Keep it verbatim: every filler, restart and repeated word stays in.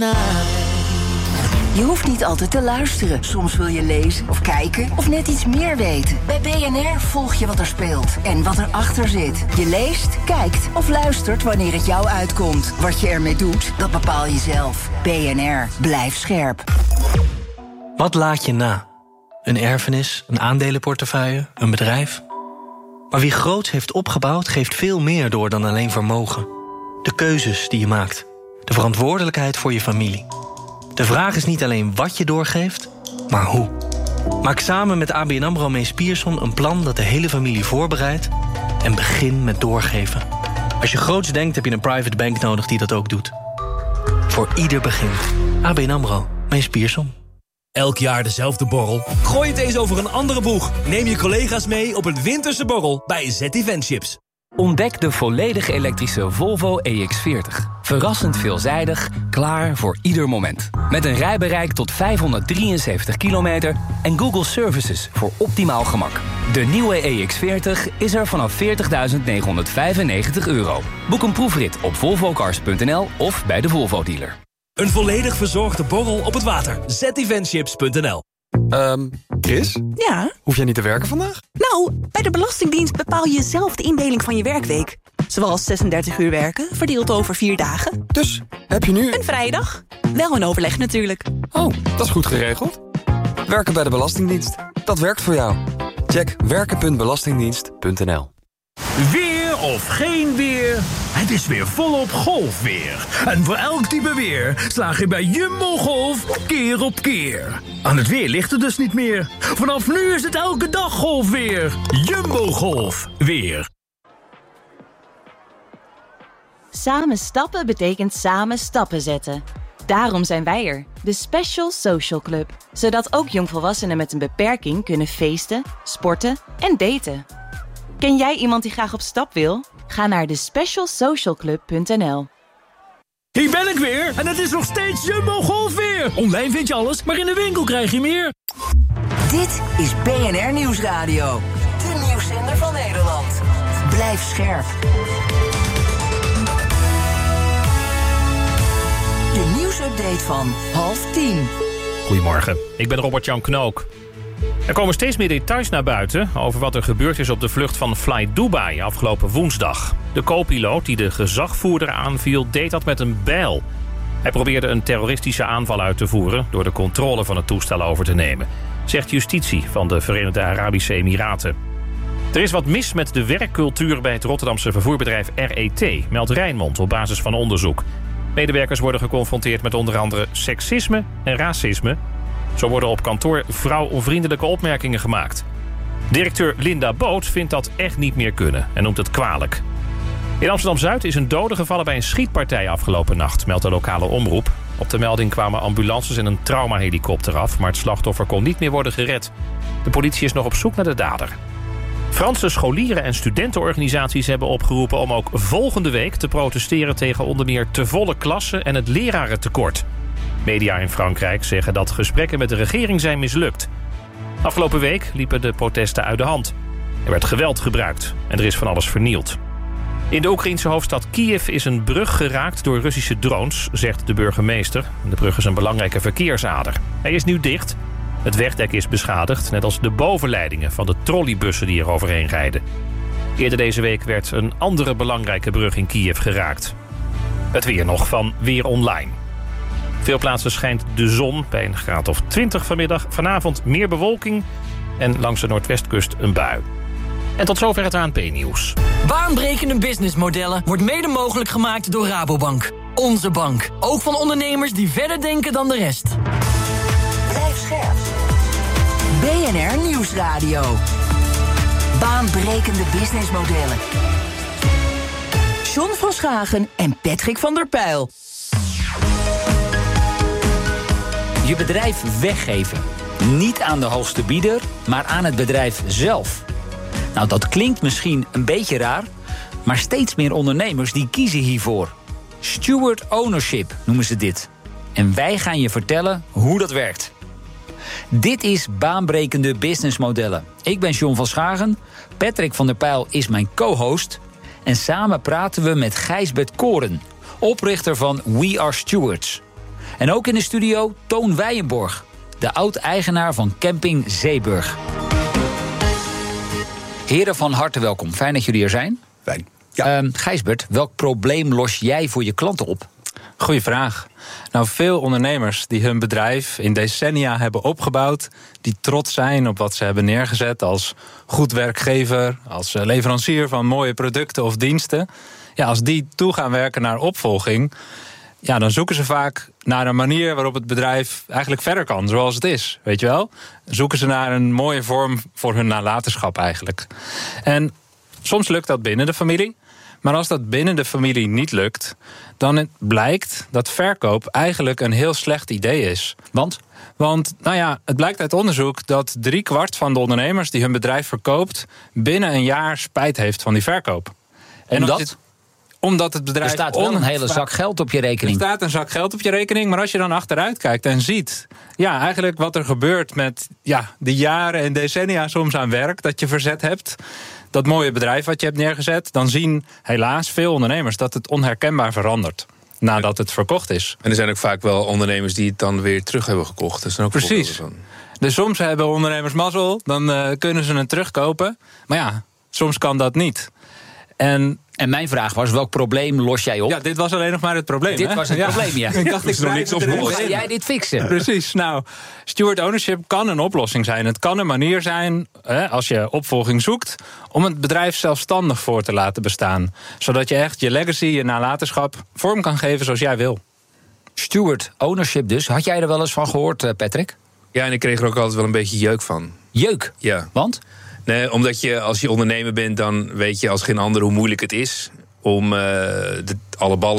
Je hoeft niet altijd te luisteren. Soms wil je lezen of kijken of net iets meer weten. Bij B N R volg je wat er speelt en wat erachter zit. Je leest, kijkt of luistert wanneer het jou uitkomt. Wat je ermee doet, dat bepaal je zelf. B N R, blijf scherp. Wat laat je na? Een erfenis, een aandelenportefeuille, een bedrijf? Maar wie groots heeft opgebouwd, geeft veel meer door dan alleen vermogen. De keuzes die je maakt. De verantwoordelijkheid voor je familie. De vraag is niet alleen wat je doorgeeft, maar hoe. Maak samen met A B N AMRO Mees Pierson een plan dat de hele familie voorbereidt en begin met doorgeven. Als je groots denkt, heb je een private bank nodig die dat ook doet. Voor ieder begint. A B N AMRO Mees Pierson. Elk jaar dezelfde borrel? Gooi het eens over een andere boeg. Neem je collega's mee op een winterse borrel bij Z Event Chips. Ontdek de volledig elektrische Volvo E X veertig. Verrassend veelzijdig, klaar voor ieder moment. Met een rijbereik tot vijfhonderddrieënzeventig kilometer en Google Services voor optimaal gemak. De nieuwe E X veertig is er vanaf veertigduizend negenhonderdvijfennegentig euro. Boek een proefrit op volvo cars punt n l of bij de Volvo dealer. Een volledig verzorgde borrel op het water. Z event chips punt n l. Um, Chris? Ja? Hoef jij niet te werken vandaag? Nou, bij de Belastingdienst bepaal je zelf de indeling van je werkweek. Zoals zesendertig uur werken, verdeeld over vier dagen. Dus, heb je nu... Een vrije dag. Wel een overleg natuurlijk. Oh, dat is goed geregeld. Werken bij de Belastingdienst. Dat werkt voor jou. Check werken punt belastingdienst punt n l. Weer of geen weer, het is weer volop golfweer. En voor elk type weer slaag je bij Jumbo Golf keer op keer. Aan het weer ligt het dus niet meer. Vanaf nu is het elke dag golfweer. Jumbo Golf weer. Samen stappen betekent samen stappen zetten. Daarom zijn wij er, de Special Social Club. Zodat ook jongvolwassenen met een beperking kunnen feesten, sporten en daten. Ken jij iemand die graag op stap wil? Ga naar de special social club punt n l. Hier ben ik weer en het is nog steeds Jumbo Golf weer. Online vind je alles, maar in de winkel krijg je meer. Dit is B N R Nieuwsradio. De nieuwszender van Nederland. Blijf scherp. De nieuwsupdate van half tien. Goedemorgen, ik ben Robert-Jan Knook. Er komen steeds meer details naar buiten over wat er gebeurd is op de vlucht van Fly Dubai afgelopen woensdag. De co-piloot die de gezagvoerder aanviel deed dat met een bijl. Hij probeerde een terroristische aanval uit te voeren door de controle van het toestel over te nemen, zegt justitie van de Verenigde Arabische Emiraten. Er is wat mis met de werkcultuur bij het Rotterdamse vervoerbedrijf R E T, meldt Rijnmond op basis van onderzoek. Medewerkers worden geconfronteerd met onder andere seksisme en racisme. Zo worden op kantoor vrouwonvriendelijke opmerkingen gemaakt. Directeur Linda Boot vindt dat echt niet meer kunnen en noemt het kwalijk. In Amsterdam-Zuid is een dode gevallen bij een schietpartij afgelopen nacht, meldt de lokale omroep. Op de melding kwamen ambulances en een traumahelikopter af, maar het slachtoffer kon niet meer worden gered. De politie is nog op zoek naar de dader. Franse scholieren en studentenorganisaties hebben opgeroepen om ook volgende week te protesteren tegen onder meer te volle klassen en het lerarentekort. Media in Frankrijk zeggen dat gesprekken met de regering zijn mislukt. Afgelopen week liepen de protesten uit de hand. Er werd geweld gebruikt en er is van alles vernield. In de Oekraïense hoofdstad Kiev is een brug geraakt door Russische drones, zegt de burgemeester. De brug is een belangrijke verkeersader. Hij is nu dicht. Het wegdek is beschadigd, net als de bovenleidingen van de trolleybussen die er overheen rijden. Eerder deze week werd een andere belangrijke brug in Kiev geraakt. Het weer nog van Weer Online. Veel plaatsen schijnt de zon bij een graad of twintig vanmiddag. Vanavond meer bewolking en langs de noordwestkust een bui. En tot zover het A N P-nieuws. Baanbrekende businessmodellen wordt mede mogelijk gemaakt door Rabobank. Onze bank. Ook van ondernemers die verder denken dan de rest. Blijf scherp. B N R Nieuwsradio. Baanbrekende businessmodellen. John van Schagen en Patrick van der Pijl. Je bedrijf weggeven. Niet aan de hoogste bieder, maar aan het bedrijf zelf. Nou, dat klinkt misschien een beetje raar, maar steeds meer ondernemers die kiezen hiervoor. Steward ownership noemen ze dit. En wij gaan je vertellen hoe dat werkt. Dit is Baanbrekende Businessmodellen. Ik ben John van Schagen, Patrick van der Pijl is mijn co-host en samen praten we met Gijsbert Koren, oprichter van We Are Stewards. En ook in de studio Toon Weijenborg, de oud-eigenaar van camping Zeeburg. Heren, van harte welkom. Fijn dat jullie er zijn. Fijn. Ja. Uh, Gijsbert, welk probleem los jij voor je klanten op? Goeie vraag. Nou, veel ondernemers die hun bedrijf in decennia hebben opgebouwd, die trots zijn op wat ze hebben neergezet als goed werkgever, als leverancier van mooie producten of diensten. Ja, als die toe gaan werken naar opvolging, ja, dan zoeken ze vaak naar een manier waarop het bedrijf eigenlijk verder kan, zoals het is, weet je wel? Zoeken ze naar een mooie vorm voor hun nalatenschap eigenlijk. En soms lukt dat binnen de familie. Maar als dat binnen de familie niet lukt, dan blijkt dat verkoop eigenlijk een heel slecht idee is. Want? Want, nou ja, het blijkt uit onderzoek dat driekwart van de ondernemers die hun bedrijf verkoopt binnen een jaar spijt heeft van die verkoop. Omdat? En Omdat het bedrijf... Er staat wel een hele zak geld op je rekening. Er staat een zak geld op je rekening, maar als je dan achteruit kijkt en ziet, ja, eigenlijk wat er gebeurt met ja, de jaren en decennia soms aan werk dat je verzet hebt, dat mooie bedrijf wat je hebt neergezet, dan zien helaas veel ondernemers dat het onherkenbaar verandert nadat het verkocht is. En er zijn ook vaak wel ondernemers die het dan weer terug hebben gekocht. Dat zijn ook precies. Van. Dus soms hebben ondernemers mazzel, dan uh, kunnen ze het terugkopen. Maar ja, soms kan dat niet. En, en mijn vraag was, welk probleem los jij op? Ja, dit was alleen nog maar het probleem. Dit hè? was het ja. probleem, ja. Ik dacht, ik nog niks op. Hoe ga jij dit fixen? Precies. Nou, steward ownership kan een oplossing zijn. Het kan een manier zijn, hè, als je opvolging zoekt, om het bedrijf zelfstandig voor te laten bestaan. Zodat je echt je legacy, je nalatenschap vorm kan geven zoals jij wil. Steward ownership dus. Had jij er wel eens van gehoord, Patrick? Ja, en ik kreeg er ook altijd wel een beetje jeuk van. Jeuk? Ja. Want? Nee, omdat je als je ondernemer bent, dan weet je als geen ander hoe moeilijk het is om uh, de, alle ballen